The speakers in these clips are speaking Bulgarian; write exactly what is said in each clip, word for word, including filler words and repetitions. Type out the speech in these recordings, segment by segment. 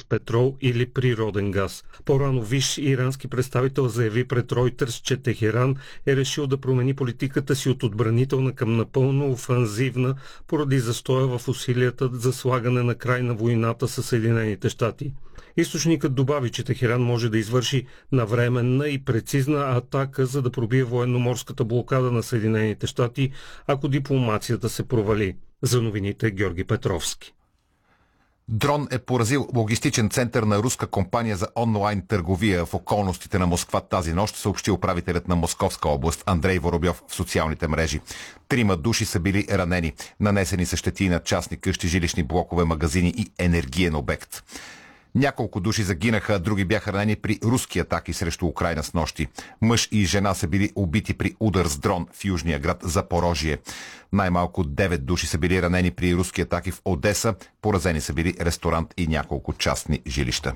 петрол или природен газ. По-рано висш ирански представител заяви пред Reuters, че Техеран е решил да промени политиката си от отбранителна към напълно офанзивна поради застоя в усилията за слагане на край на войната със Съединените щати. Източникът добави, че Техеран може да извърши навременна и прецизна атака, за да пробие военноморската блокада на Съединените щати, ако дипломацията се провали. За новините Георги Петровски. Дрон е поразил логистичен център на руска компания за онлайн търговия в околностите на Москва тази нощ, съобщи управителят на Московска област Андрей Воробьов в социалните мрежи. Трима души са били ранени. Нанесени са щети на частни къщи, жилищни блокове, магазини и енергиен обект. Няколко души загинаха, а други бяха ранени при руски атаки срещу Украйна с нощи. Мъж и жена са били убити при удар с дрон в южния град Запорожие. Най-малко девет души са били ранени при руски атаки в Одеса. Поразени са били ресторант и няколко частни жилища.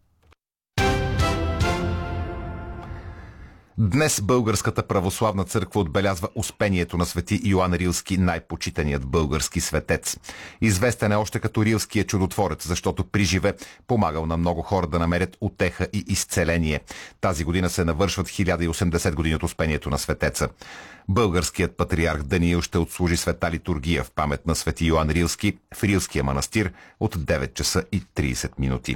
Днес Българската православна църква отбелязва успението на свети Йоан Рилски, най-почитаният български светец. Известен е още като Рилския чудотворец, защото при живе помагал на много хора да намерят утеха и изцеление. Тази година се навършват хиляда и осемдесет години от успението на светеца. Българският патриарх Даниил ще отслужи света литургия в памет на свети Йоан Рилски в Рилския манастир от девет часа и трийсет минути.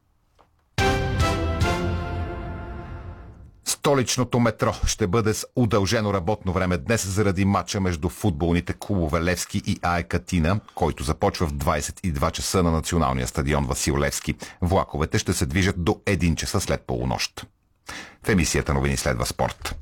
Столичното метро ще бъде с удължено работно време днес заради матча между футболните клубове Левски и АЕК Атина, който започва в двайсет и два часа на националния стадион Васил Левски. Влаковете ще се движат до един часа след полунощ. В емисията новини следва спорт.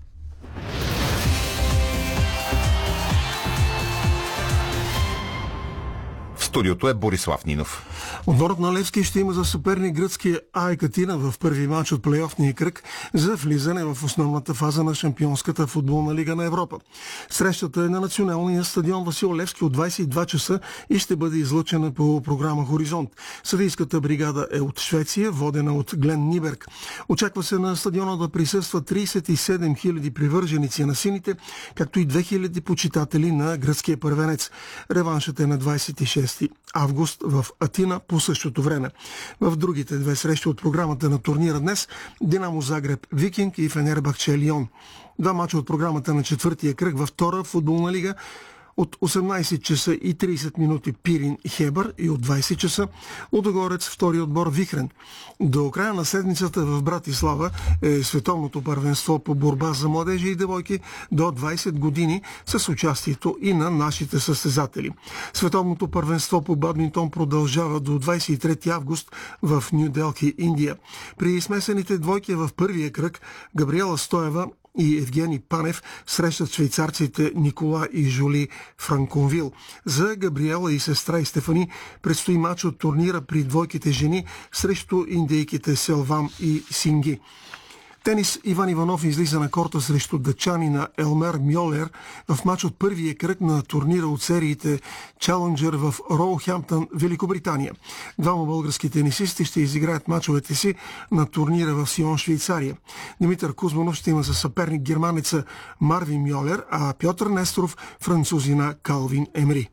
В студиото е Борислав Нинов. Отборът на Левски ще има за съперник гръцкия АЕК Атина в първи матч от плейофния кръг за влизане в основната фаза на Шампионската футболна лига на Европа. Срещата е на националния стадион Васил Левски от двайсет и два часа и ще бъде излъчена по програма Хоризонт. Съдийската бригада е от Швеция, водена от Глен Ниберг. Очаква се на стадиона да присъстват трийсет и седем хиляди привърженици на сините, както и две хиляди почитатели на гръцкия първенец. Реваншът е на двайсет и шести август в Атина по същото време. В другите две срещи от програмата на турнира днес Динамо Загреб Викинг и Фенербахче Лион. Два мача от програмата на четвъртия кръг във втора футболна лига от осемнайсет часа и трийсет минути Пирин Хебър и от двайсет часа Лудогорец втори отбор Вихрен. До края на седмицата в Братислава е световното първенство по борба за младежи и девойки до двайсет години с участието и на нашите състезатели. Световното първенство по бадминтон продължава до двайсет и трети август в Ню Делхи, Индия. При смесените двойки в първия кръг Габриела Стоева и Евгений Панев срещат швейцарците Никола и Жули Франконвил. За Габриела и сестра и Стефани предстои матч от турнира при двойките жени срещу индейките Селвам и Синги. Тенис Иван Иванов излиза на корта срещу дъчанина Елмер Мьолер в матч от първия кръг на турнира от сериите Челенджер в Роухемптън, Великобритания. Двама български тенисисти ще изиграят мачовете си на турнира в Сион, Швейцария. Димитър Кузманов ще има за съперник германеца Марвин Мьолер, а Пьотър Несторов французина Калвин Емри.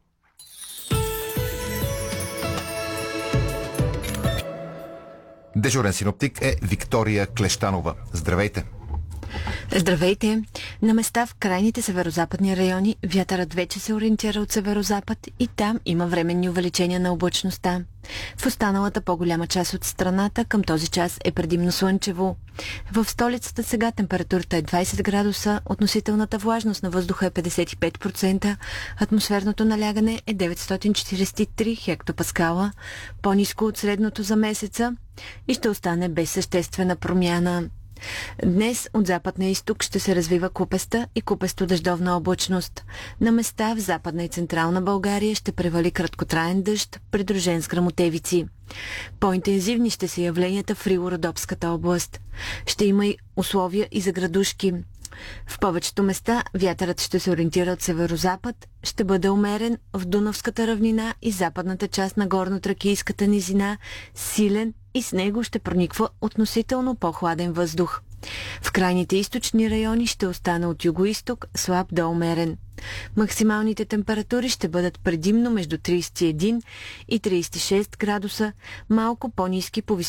Дежурен синоптик е Виктория Клещанова. Здравейте! Здравейте! На места в крайните северозападни райони вятърът вече се ориентира от северозапад и там има временни увеличения на облачността. В останалата по-голяма част от страната към този час е предимно слънчево. В столицата сега температурата е двайсет градуса, относителната влажност на въздуха е петдесет и пет процента, атмосферното налягане е деветстотин четирийсет и три хектопаскала, по-ниско от средното за месеца и ще остане без съществена промяна. Днес от запад на изток ще се развива купеста и купесто-дъждовна облачност. На места в Западна и Централна България ще превали краткотраен дъжд, придружен с гръмотевици. По-интензивни ще са явленията в Рило-Родопската област. Ще има и условия и за градушки. В повечето места вятърът ще се ориентира от северозапад, ще бъде умерен в Дунавската равнина и западната част на горно-тракийската низина, силен и с него ще прониква относително по-хладен въздух. В крайните източни райони ще остане от югоизток слаб до умерен. Максималните температури ще бъдат предимно между трийсет и един и трийсет и шест градуса, малко по-ниски по